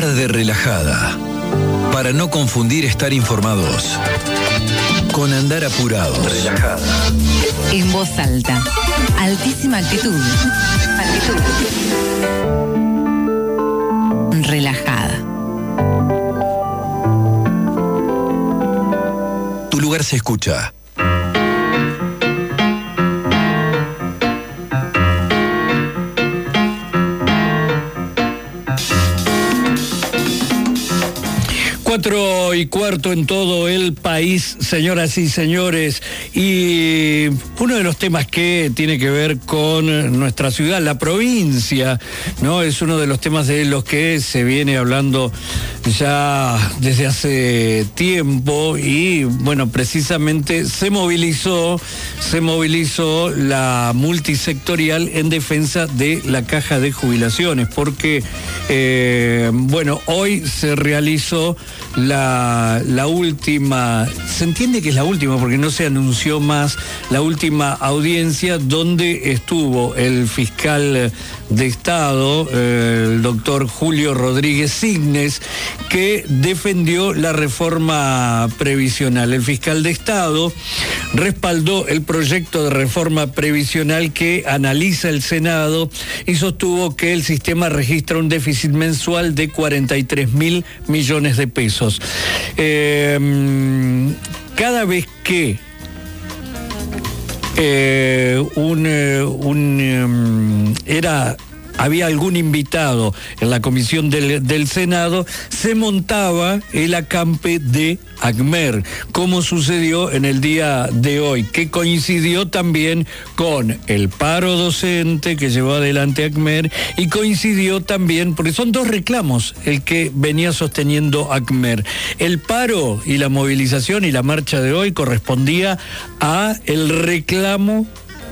tarde relajada, para no confundir estar informados con andar apurados. Relajada. En voz alta, altísima actitud. Relajada. Tu lugar se escucha. Cuatro y cuarto en todo el país, señoras y señores, y uno de los temas que tiene que ver con nuestra ciudad, la provincia, ¿no? Es uno de los temas de los que se viene hablando ya desde hace tiempo y, bueno, precisamente se movilizó la multisectorial en defensa de la caja de jubilaciones, porque, bueno, hoy se realizó la última, se entiende que es la última porque no se anunció más, la última audiencia donde estuvo el fiscal de Estado, el doctor Julio Rodríguez Signes, que defendió la reforma previsional. El fiscal de Estado respaldó el proyecto de reforma previsional que analiza el Senado y sostuvo que el sistema registra un déficit mensual de 43.000 millones de pesos. Cada vez que había algún invitado en la comisión del Senado, se montaba el acampe de ACMER, como sucedió en el día de hoy, que coincidió también con el paro docente que llevó adelante ACMER y coincidió también, porque son dos reclamos el que venía sosteniendo ACMER. El paro y la movilización y la marcha de hoy correspondía a el reclamo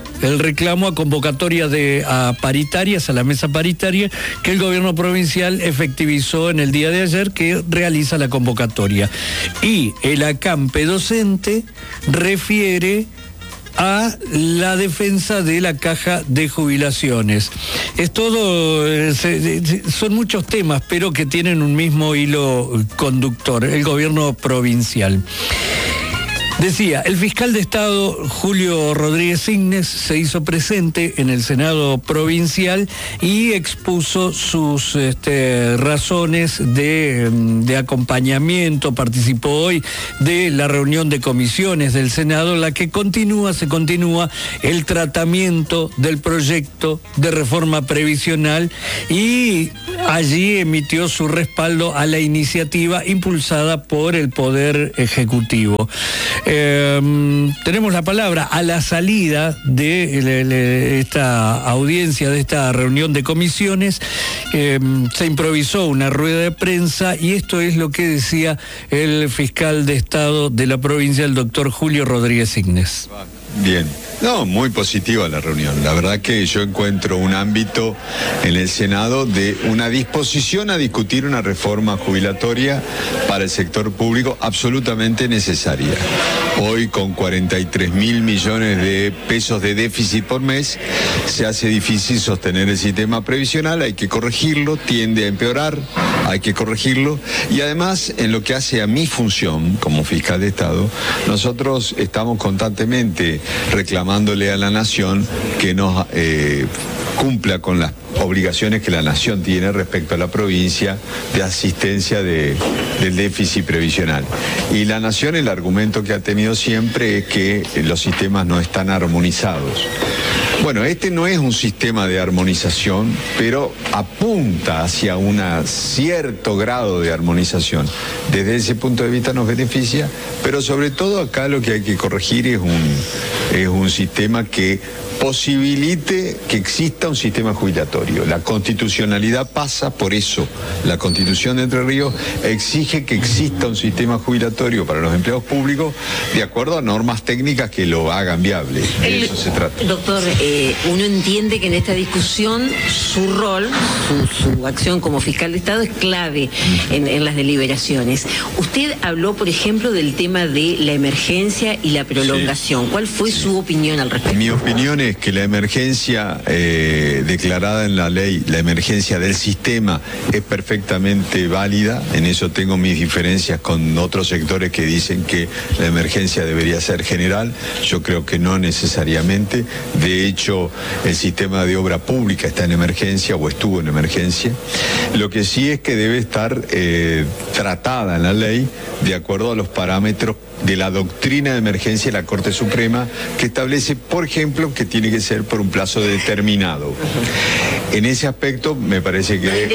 a convocatoria a paritarias, a la mesa paritaria, que el gobierno provincial efectivizó en el día de ayer, que realiza la convocatoria. Y el acampe docente refiere a la defensa de la caja de jubilaciones. Es todo, son muchos temas, pero que tienen un mismo hilo conductor, el gobierno provincial. Decía, el fiscal de Estado Julio Rodríguez Signes se hizo presente en el Senado provincial y expuso sus razones de acompañamiento. Participó hoy de la reunión de comisiones del Senado, en la que se continúa el tratamiento del proyecto de reforma previsional, y allí emitió su respaldo a la iniciativa impulsada por el Poder Ejecutivo. Tenemos la palabra a la salida de esta audiencia, de esta reunión de comisiones. Se improvisó una rueda de prensa y esto es lo que decía el fiscal de Estado de la provincia, el doctor Julio Rodríguez Signes. Bien. No, muy positiva la reunión. La verdad que yo encuentro un ámbito en el Senado de una disposición a discutir una reforma jubilatoria para el sector público absolutamente necesaria. Hoy, con 43.000 millones de pesos de déficit por mes, se hace difícil sostener el sistema previsional. Hay que corregirlo, tiende a empeorar, hay que corregirlo. Y además, en lo que hace a mi función como fiscal de Estado, nosotros estamos constantemente reclamándole a la Nación que nos cumpla con las obligaciones que la Nación tiene respecto a la provincia de asistencia del déficit previsional. Y la Nación, el argumento que ha tenido siempre es que los sistemas no están armonizados. Bueno, este no es un sistema de armonización, pero apunta hacia un cierto grado de armonización. Desde ese punto de vista nos beneficia, pero sobre todo acá lo que hay que corregir es un sistema que posibilite que exista un sistema jubilatorio. La constitucionalidad pasa por eso. La Constitución de Entre Ríos exige que exista un sistema jubilatorio para los empleados públicos de acuerdo a normas técnicas que lo hagan viable. De eso se trata. Doctor, uno entiende que en esta discusión su rol, su acción como fiscal de Estado es clave en las deliberaciones. Usted habló, por ejemplo, del tema de la emergencia y la prolongación. ¿Cuál fue su opinión al respecto? Mi opinión es que la emergencia declarada en la ley, la emergencia del sistema, es perfectamente válida. En eso tengo mis diferencias con otros sectores que dicen que la emergencia debería ser general. Yo creo que no necesariamente. De hecho, el sistema de obra pública está en emergencia o estuvo en emergencia. Lo que sí es que debe estar tratada en la ley de acuerdo a los parámetros de la doctrina de emergencia de la Corte Suprema, que establece, por ejemplo, que tiene que ser por un plazo determinado. En ese aspecto me parece que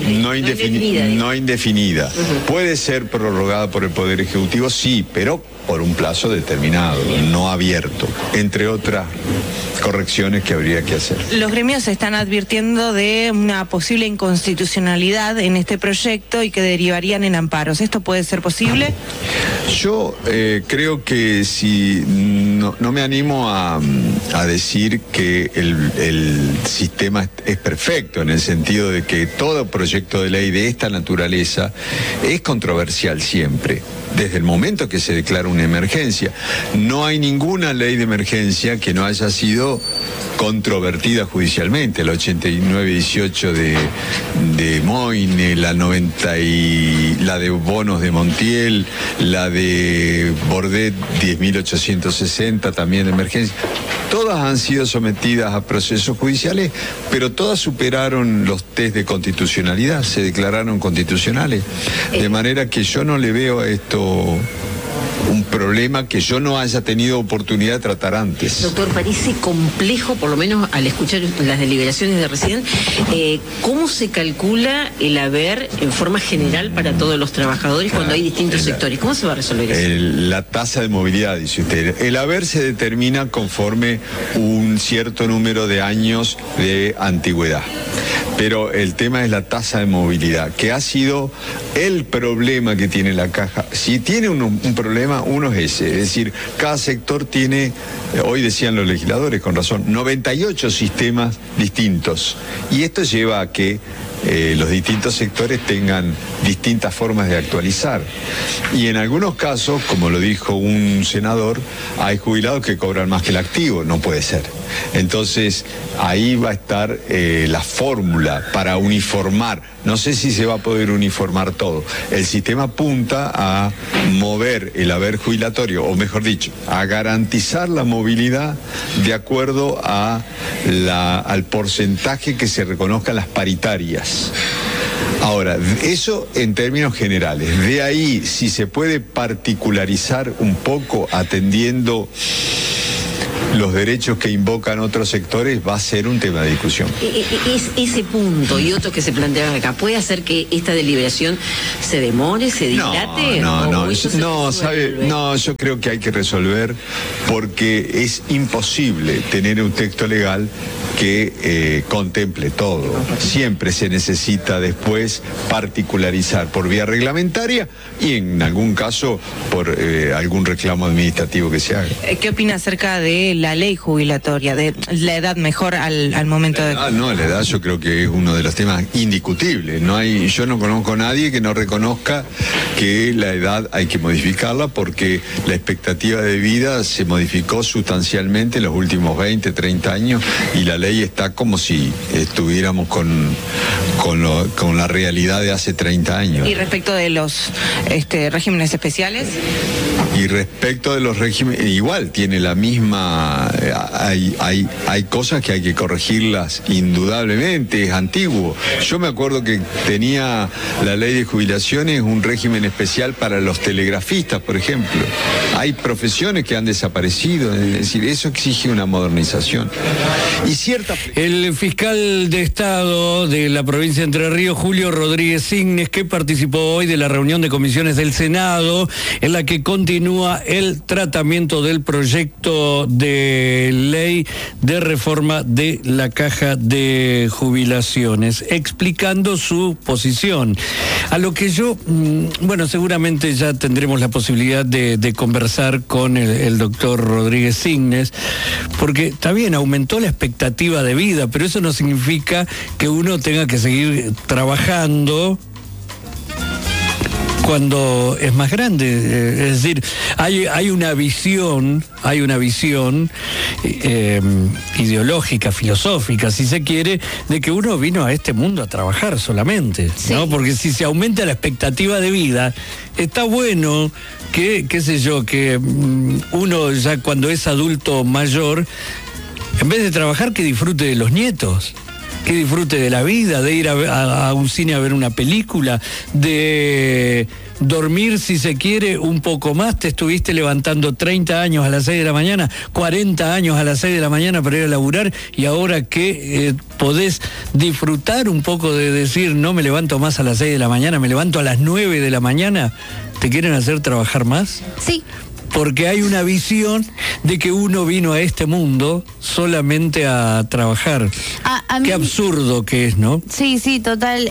no indefinida. Puede ser prorrogada por el Poder Ejecutivo, sí, pero por un plazo determinado, no abierto, entre otras correcciones que habría que hacer. Los gremios están advirtiendo de una posible inconstitucionalidad en este proyecto y que derivarían en amparos. ¿Esto puede ser posible? Yo creo que si no me animo a decir que el sistema es perfecto, en el sentido de que todo proyecto de ley de esta naturaleza es controversial siempre, desde el momento que se declara una emergencia. No hay ninguna ley de emergencia que no haya sido controvertida judicialmente, la 89-18 de Moine, la 90 y la de Bonos de Montiel, la de Bordet 10.860 también de emergencia. Todas han sido sometidas a procesos judiciales, pero todas superaron los test de constitucionalidad, se declararon constitucionales. De manera que yo no le veo a esto un problema que yo no haya tenido oportunidad de tratar antes. Doctor, parece complejo, por lo menos al escuchar las deliberaciones de recién, ¿cómo se calcula el haber en forma general para todos los trabajadores cuando hay distintos sectores? ¿Cómo se va a resolver eso? La tasa de movilidad, dice usted. El haber se determina conforme un cierto número de años de antigüedad. Pero el tema es la tasa de movilidad, que ha sido el problema que tiene la Caja. Si tiene un problema, uno es ese. Es decir, cada sector tiene, hoy decían los legisladores con razón, 98 sistemas distintos. Y esto lleva a que los distintos sectores tengan distintas formas de actualizar. Y en algunos casos, como lo dijo un senador, hay jubilados que cobran más que el activo. No puede ser. Entonces, ahí va a estar la fórmula para uniformar. No sé si se va a poder uniformar todo. El sistema apunta a mover el haber jubilatorio, o mejor dicho, a garantizar la movilidad de acuerdo a al porcentaje que se reconozcan las paritarias. Ahora, eso en términos generales. De ahí, si se puede particularizar un poco atendiendo los derechos que invocan otros sectores, va a ser un tema de discusión. Ese punto y otros que se plantean acá, ¿puede hacer que esta deliberación se demore, se dilate? No, yo creo que hay que resolver, porque es imposible tener un texto legal que contemple todo. Siempre se necesita después particularizar por vía reglamentaria y en algún caso por algún reclamo administrativo que se haga. ¿Qué opina acerca de la ley jubilatoria, de la edad mejor al momento de...? La edad yo creo que es uno de los temas indiscutibles. Yo no conozco a nadie que no reconozca que la edad hay que modificarla, porque la expectativa de vida se modificó sustancialmente en los últimos 20, 30 años y la ley está como si estuviéramos con la realidad de hace 30 años. ¿Y respecto de los regímenes especiales? Y respecto de los regímenes, igual tiene la misma, hay cosas que hay que corregirlas indudablemente, es antiguo. Yo me acuerdo que tenía la ley de jubilaciones un régimen especial para los telegrafistas, por ejemplo. Hay profesiones que han desaparecido, es decir, eso exige una modernización. Y El fiscal de Estado de la provincia provincia de Entre Ríos, Julio Rodríguez Signes, que participó hoy de la reunión de comisiones del Senado, en la que continúa el tratamiento del proyecto de ley de reforma de la Caja de Jubilaciones, explicando su posición. A lo que yo, bueno, seguramente ya tendremos la posibilidad de conversar con el doctor Rodríguez Signes, porque está bien, aumentó la expectativa de vida, pero eso no significa que uno tenga que seguir trabajando cuando es más grande. Es decir, hay una visión ideológica, filosófica, si se quiere, de que uno vino a este mundo a trabajar solamente, sí, ¿no? Porque si se aumenta la expectativa de vida, está bueno que, qué sé yo, que uno ya cuando es adulto mayor, en vez de trabajar, que disfrute de los nietos, que disfrute de la vida, de ir a un cine a ver una película, de dormir, si se quiere, un poco más. Te estuviste levantando 30 años a las 6 de la mañana, 40 años a las 6 de la mañana para ir a laburar, y ahora que podés disfrutar un poco de decir, no me levanto más a las 6 de la mañana, me levanto a las 9 de la mañana, ¿te quieren hacer trabajar más? Sí. Porque hay una visión de que uno vino a este mundo solamente a trabajar. Qué absurdo que es, ¿no? Sí, sí, total.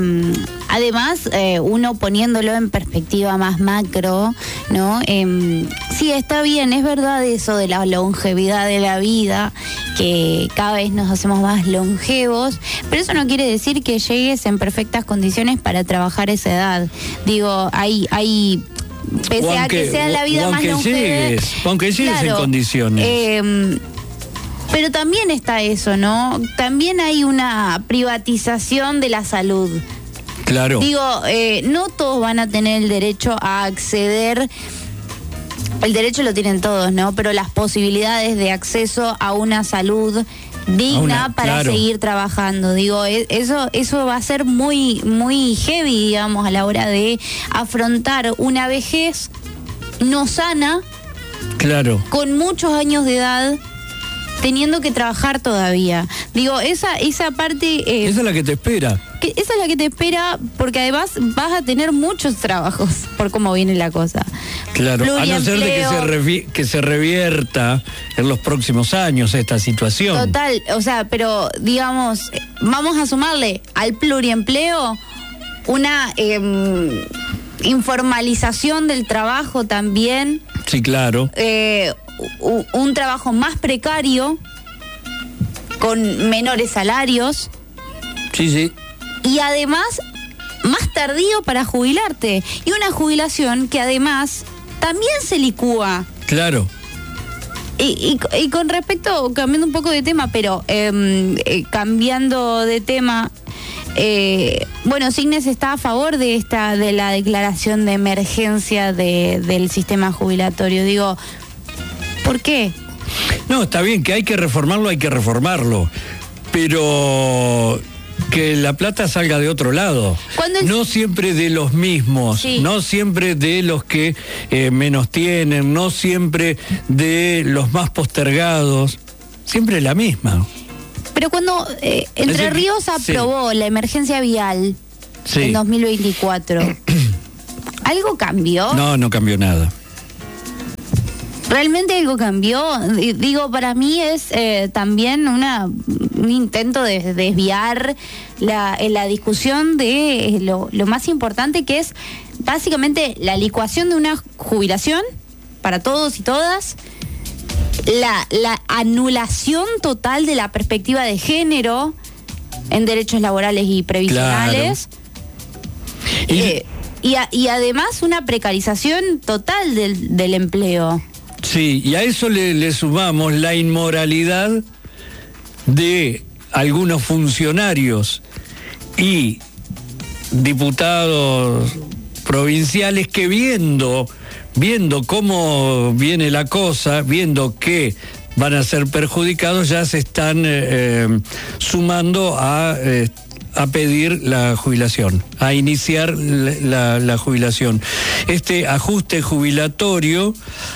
Además, uno poniéndolo en perspectiva más macro, ¿no? Sí, está bien, es verdad eso de la longevidad de la vida, que cada vez nos hacemos más longevos, pero eso no quiere decir que llegues en perfectas condiciones para trabajar esa edad. Digo, hay pese a que sea la vida más longeva, aunque llegues claro, en condiciones. Pero también está eso, ¿no? También hay una privatización de la salud. Claro. Digo, no todos van a tener el derecho a acceder. El derecho lo tienen todos, ¿no? Pero las posibilidades de acceso a una salud digna para claro, seguir trabajando. Digo, eso va a ser muy, muy heavy, digamos, a la hora de afrontar una vejez no sana, claro, con muchos años de edad, teniendo que trabajar todavía. Digo, esa parte... esa es la que te espera. Esa es la que te espera, porque además vas a tener muchos trabajos por cómo viene la cosa. Claro, a no ser de que se revierta en los próximos años esta situación. Total, o sea, pero digamos, vamos a sumarle al pluriempleo una informalización del trabajo también. Sí, claro. Un trabajo más precario, con menores salarios. Sí, sí. Y además, más tardío para jubilarte. Y una jubilación que además también se licúa. Claro. Y con respecto, cambiando un poco de tema, pero cambiando de tema, bueno, Signes está a favor de la declaración de emergencia del sistema jubilatorio. Digo, ¿por qué? No, está bien, que hay que reformarlo, pero que la plata salga de otro lado, no siempre de los mismos, sí, no siempre de los que menos tienen, no siempre de los más postergados, siempre la misma. Pero cuando Entre Ríos aprobó la emergencia vial en 2024, ¿algo cambió? No cambió nada. ¿Realmente algo cambió? Digo, para mí es también un intento de desviar la discusión de lo más importante, que es básicamente la licuación de una jubilación para todos y todas, la anulación total de la perspectiva de género en derechos laborales y previsionales. Claro. Y además una precarización total del empleo. Sí, y a eso le sumamos la inmoralidad de algunos funcionarios y diputados provinciales que viendo cómo viene la cosa, viendo que van a ser perjudicados, ya se están sumando a pedir la jubilación, a iniciar la jubilación. Este ajuste jubilatorio,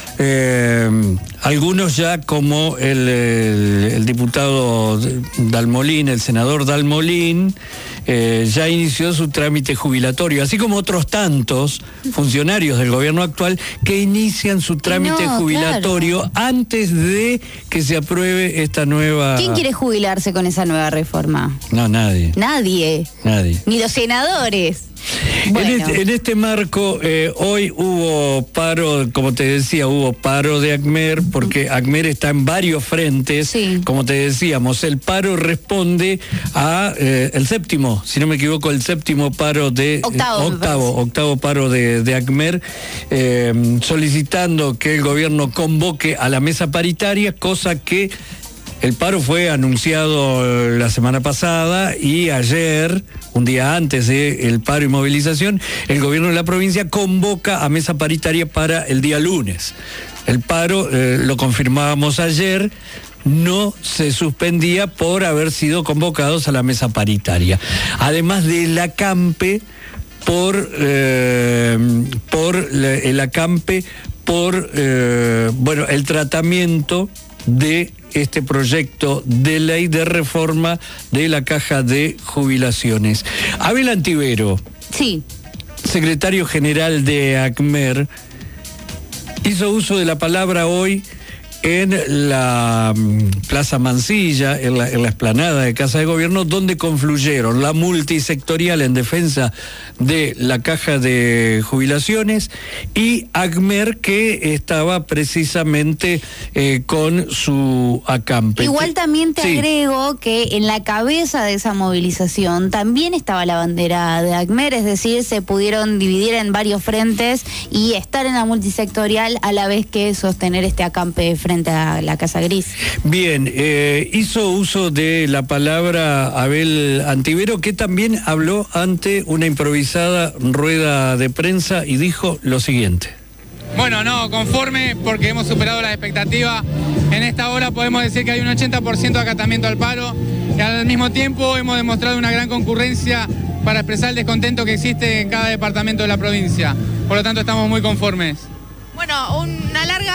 algunos ya, como el diputado Dalmolín, el senador Dalmolín, ya inició su trámite jubilatorio, así como otros tantos funcionarios del gobierno actual que inician su trámite jubilatorio antes de que se apruebe esta nueva... ¿Quién quiere jubilarse con esa nueva reforma? No, nadie. Nadie. Ni los senadores. Bueno. En este marco, hoy hubo paro, como te decía, hubo paro de ACMER, porque ACMER está en varios frentes. Sí. Como te decíamos, el paro responde a el séptimo, si no me equivoco, el séptimo paro de... Octavo paro de ACMER, solicitando que el gobierno convoque a la mesa paritaria, cosa que... El paro fue anunciado la semana pasada y ayer, un día antes del paro y movilización, el gobierno de la provincia convoca a mesa paritaria para el día lunes. El paro, lo confirmábamos ayer, no se suspendía por haber sido convocados a la mesa paritaria. Además del acampe por el tratamiento de este proyecto de ley de reforma de la Caja de Jubilaciones. Abel Antivero, sí, secretario general de ACMER, hizo uso de la palabra hoy en la Plaza Mansilla, en la explanada de Casa de Gobierno, donde confluyeron la multisectorial en defensa de la Caja de Jubilaciones y ACMER, que estaba precisamente con su acampe. Igual también te agrego que en la cabeza de esa movilización también estaba la bandera de ACMER, es decir, se pudieron dividir en varios frentes y estar en la multisectorial a la vez que sostener este acampe frente a la Casa Gris. Bien, hizo uso de la palabra Abel Antivero, que también habló ante una improvisada rueda de prensa y dijo lo siguiente. Bueno, no, conforme porque hemos superado las expectativas. En esta hora podemos decir que hay un 80% de acatamiento al paro y al mismo tiempo hemos demostrado una gran concurrencia para expresar el descontento que existe en cada departamento de la provincia. Por lo tanto, estamos muy conformes. Bueno, un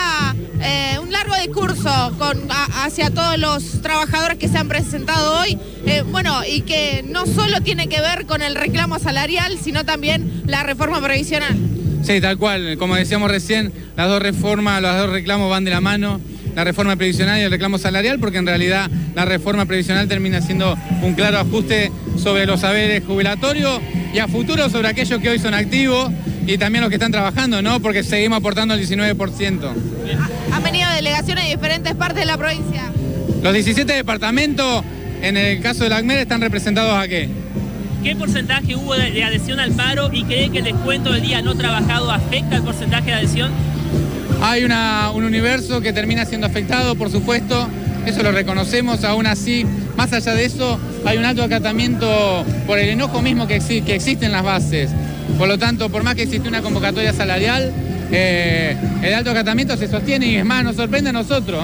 largo discurso hacia todos los trabajadores que se han presentado hoy, y que no solo tiene que ver con el reclamo salarial, sino también la reforma previsional. Sí, tal cual, como decíamos recién, las dos reclamos van de la mano, la reforma previsional y el reclamo salarial, porque en realidad la reforma previsional termina siendo un claro ajuste sobre los saberes jubilatorios y a futuro sobre aquellos que hoy son activos y también los que están trabajando, ¿no? Porque seguimos aportando el 19%. Han venido delegaciones de diferentes partes de la provincia. Los 17 departamentos, en el caso de la ACMER, están representados ¿a qué? ¿Qué porcentaje hubo de adhesión al paro y cree que el descuento del día no trabajado afecta el porcentaje de adhesión? Hay un universo que termina siendo afectado, por supuesto, eso lo reconocemos, aún así, más allá de eso, hay un alto acatamiento por el enojo mismo que existe en las bases. Por lo tanto, por más que existe una convocatoria salarial, el alto acatamiento se sostiene y es más, nos sorprende a nosotros.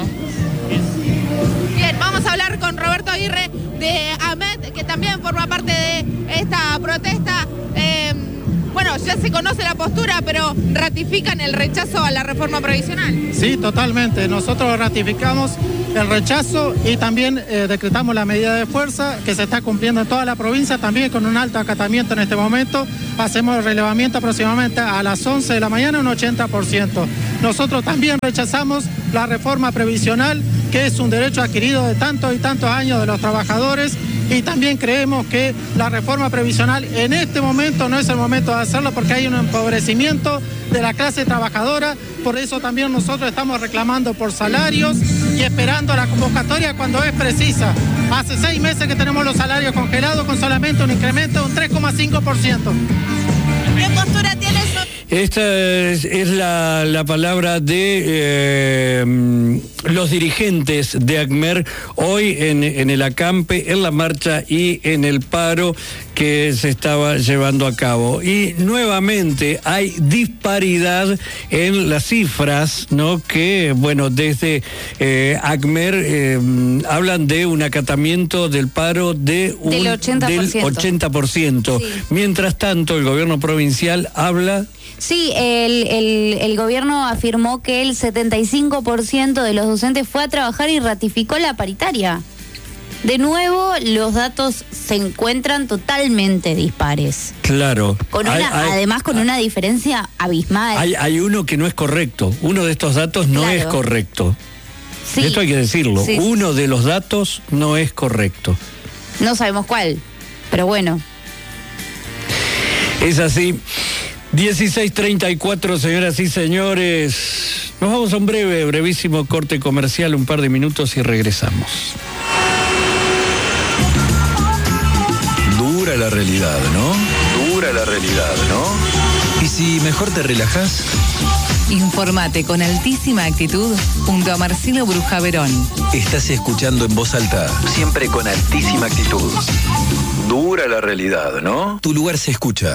Bien, vamos a hablar con Roberto Aguirre de AMET, que también forma parte de esta protesta. Ya se conoce la postura, pero ratifican el rechazo a la reforma previsional. Sí, totalmente. Nosotros ratificamos el rechazo y también decretamos la medida de fuerza que se está cumpliendo en toda la provincia, también con un alto acatamiento en este momento. Hacemos el relevamiento aproximadamente a las 11 de la mañana, un 80%. Nosotros también rechazamos la reforma previsional, que es un derecho adquirido de tantos y tantos años de los trabajadores, y también creemos que la reforma previsional en este momento no es el momento de hacerlo porque hay un empobrecimiento de la clase trabajadora. Por eso también nosotros estamos reclamando por salarios y esperando la convocatoria cuando es precisa. Hace 6 meses que tenemos los salarios congelados con solamente un incremento de un 3,5%. ¿Qué postura tiene eso? Esta es la palabra de los dirigentes de ACMER hoy en el acampe, en la marcha y en el paro que se estaba llevando a cabo. Y nuevamente hay disparidad en las cifras, ¿no? Que, desde ACMER hablan de un acatamiento del paro del 80%. Sí. Mientras tanto, el gobierno provincial habla... Sí, el gobierno afirmó que el 75% de los docentes fue a trabajar y ratificó la paritaria. de nuevo los datos se encuentran totalmente dispares. Claro. Además con una diferencia abismal. Hay uno que no es correcto. Uno de estos datos no es correcto. Sí. Esto hay que decirlo. Sí. Uno de los datos no es correcto. No sabemos cuál, pero bueno. Es así. 16:34, señoras y señores. Nos vamos a un brevísimo corte comercial, un par de minutos y regresamos. Dura la realidad, ¿no? Dura la realidad, ¿no? ¿Y si mejor te relajás? Informate con altísima actitud junto a Marcelo Bruja Verón. Estás escuchando en voz alta, siempre con altísima actitud. Dura la realidad, ¿no? Tu lugar se escucha.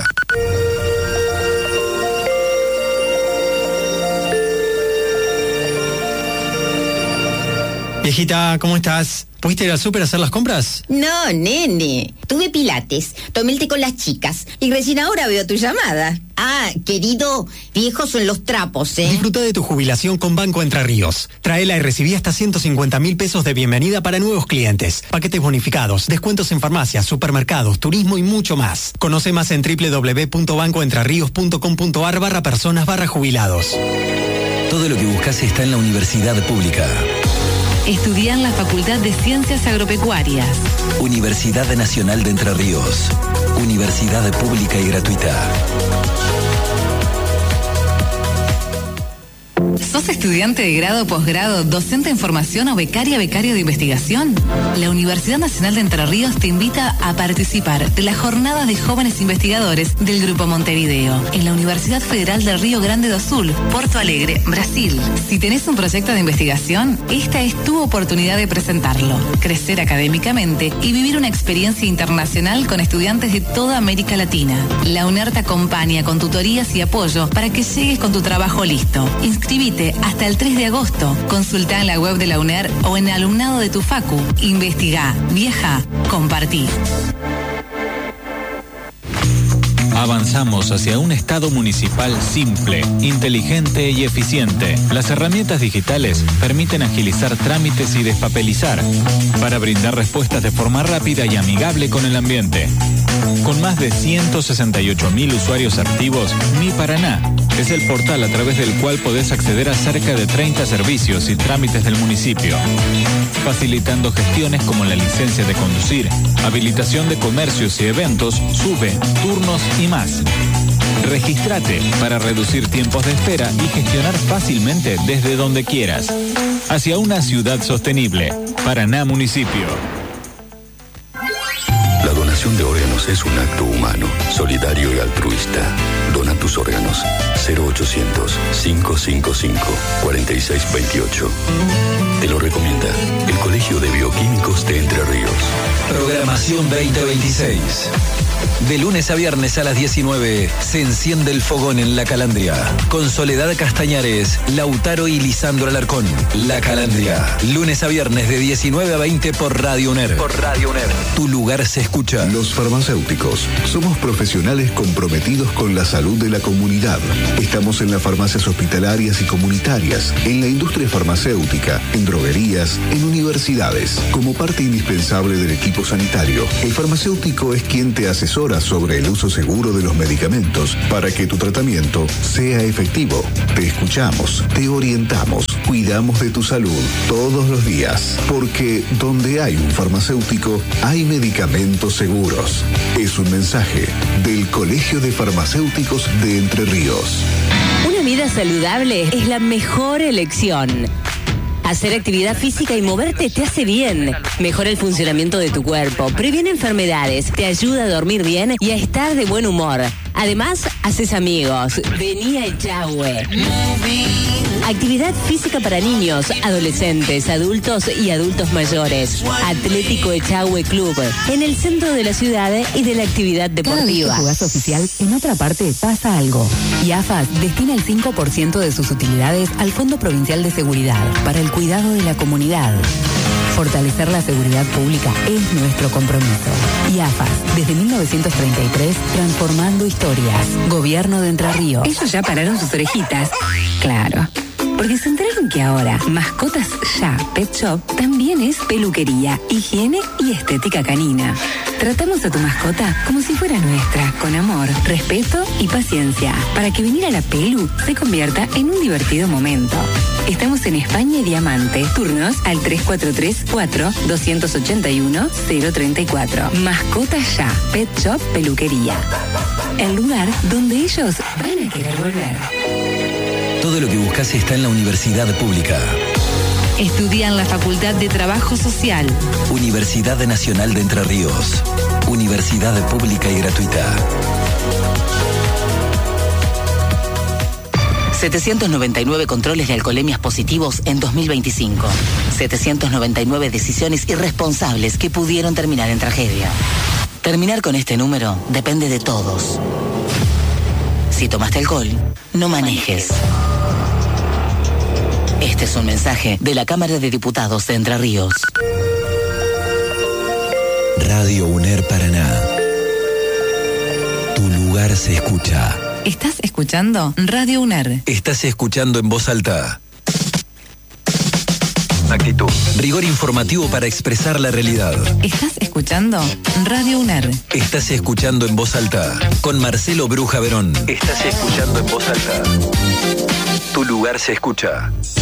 Viejita, ¿cómo estás? ¿Pudiste ir al súper a hacer las compras? No, nene. Tuve pilates, tomé el té con las chicas y recién ahora veo tu llamada. Ah, querido, viejos son los trapos, ¿eh? Disfruta de tu jubilación con Banco Entre Ríos. Traela y recibí hasta 150.000 pesos de bienvenida para nuevos clientes. Paquetes bonificados, descuentos en farmacias, supermercados, turismo y mucho más. Conoce más en www.bancoentrerios.com.ar/personas/jubilados. Todo lo que buscas está en la universidad pública. Estudia en la Facultad de Ciencias Agropecuarias. Universidad Nacional de Entre Ríos. Universidad pública y gratuita. ¿Sos estudiante de grado, posgrado, docente en formación o becario de investigación? La Universidad Nacional de Entre Ríos te invita a participar de las jornadas de jóvenes investigadores del Grupo Montevideo en la Universidad Federal del Río Grande do Sul, Porto Alegre, Brasil. Si tenés un proyecto de investigación, esta es tu oportunidad de presentarlo, crecer académicamente y vivir una experiencia internacional con estudiantes de toda América Latina. La UNER te acompaña con tutorías y apoyo para que llegues con tu trabajo listo. Inscribite hasta el 3 de agosto. Consulta en la web de la UNER o en alumnado de tu facu. Investigá, viaja, compartí. Avanzamos hacia un Estado municipal simple, inteligente y eficiente. Las herramientas digitales permiten agilizar trámites y despapelizar para brindar respuestas de forma rápida y amigable con el ambiente. Con más de 168.000 usuarios activos, Mi Paraná es el portal a través del cual podés acceder a cerca de 30 servicios y trámites del municipio, facilitando gestiones como la licencia de conducir, habilitación de comercios y eventos, SUBE, turnos y más. Regístrate para reducir tiempos de espera y gestionar fácilmente desde donde quieras. Hacia una ciudad sostenible. Paraná Municipio. La donación de órganos es un acto humano, solidario y altruista. Dona tus órganos. 0800-555-4628. Te lo recomienda el Colegio de Bioquímicos de Entre Ríos. Programación 2026. De lunes a viernes a las 19 se enciende el fogón en La Calandria. Con Soledad Castañares, Lautaro y Lisandro Alarcón. La Calandria. Lunes a viernes de 19 a 20 por Radio UNER. Tu lugar se escucha. Los farmacéuticos somos profesionales comprometidos con la salud de la comunidad. Estamos en las farmacias hospitalarias y comunitarias, en la industria farmacéutica, en droguerías, en universidades. Como parte indispensable del equipo sanitario, el farmacéutico es quien te asesora sobre el uso seguro de los medicamentos para que tu tratamiento sea efectivo. Te escuchamos, te orientamos, cuidamos de tu salud todos los días, porque donde hay un farmacéutico, hay medicamentos seguros. Es un mensaje del Colegio de Farmacéuticos de Entre Ríos. Una vida saludable es la mejor elección. Hacer actividad física y moverte te hace bien. Mejora el funcionamiento de tu cuerpo, previene enfermedades, te ayuda a dormir bien y a estar de buen humor. Además, haces amigos. Vení a Echagüe. Actividad física para niños, adolescentes, adultos y adultos mayores. Atlético Echagüe Club, en el centro de la ciudad y de la actividad deportiva. Cada vez que jugás oficial, en otra parte pasa algo. Y AFAS destina el 5% de sus utilidades al Fondo Provincial de Seguridad para el cuidado de la comunidad. Fortalecer la seguridad pública es nuestro compromiso. Y AFAS, desde 1933, transformando historias. Gobierno de Entre Ríos. Ellos ya pararon sus orejitas. Claro. Porque se enteraron que ahora Mascotas Ya Pet Shop también es peluquería, higiene y estética canina. Tratamos a tu mascota como si fuera nuestra, con amor, respeto y paciencia, para que venir a la pelu se convierta en un divertido momento. Estamos en España y Diamante. Turnos al 3434-281-034. Mascotas Ya Pet Shop Peluquería. El lugar donde ellos van a querer volver. Todo lo que buscas está en la Universidad Pública. Estudia en la Facultad de Trabajo Social. Universidad Nacional de Entre Ríos. Universidad pública y gratuita. 799 controles de alcoholemias positivos en 2025. 799 decisiones irresponsables que pudieron terminar en tragedia. Terminar con este número depende de todos. Si tomaste alcohol, no manejes. Este es un mensaje de la Cámara de Diputados de Entre Ríos. Radio UNER Paraná. Tu lugar se escucha. ¿Estás escuchando Radio UNER? Estás escuchando en voz alta. Actitud. Rigor informativo para expresar la realidad. ¿Estás escuchando Radio UNER? Estás escuchando en voz alta con Marcelo Bruja Verón. Estás escuchando en voz alta. Tu lugar se escucha.